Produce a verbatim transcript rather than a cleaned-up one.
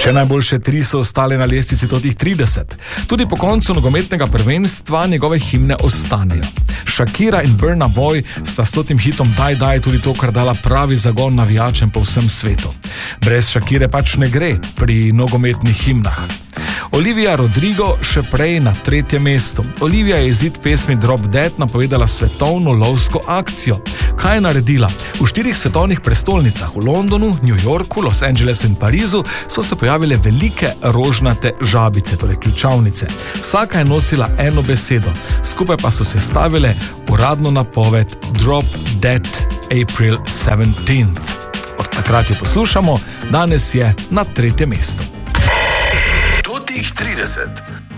Še najboljše tri so ostale na lestvici totih trideset. Tudi po koncu nogometnega prvenstva njegove himne ostanejo. Shakira in Burna Boy sta s totim hitom Die Die tudi to, kar dala pravi zagon navijačem po vsem svetu. Brez Shakire pač ne gre pri nogometnih himnah. Olivia Rodrigo še prej na tretjem mestu. Olivia je izid pesmi Drop Dead napovedala svetovno lovsko akcijo. Kaj je naredila? V štirih svetovnih prestolnicah, v Londonu, New Yorku, Los Angelesu in Parizu, so se pojavile velike rožnate žabice, torej ključavnice. Vsaka je nosila eno besedo, skupaj pa so se stavile uradno napoved Drop Dead April seventeenth. Od takrat jo poslušamo, danes je na tretjem mestu. Totih trideset.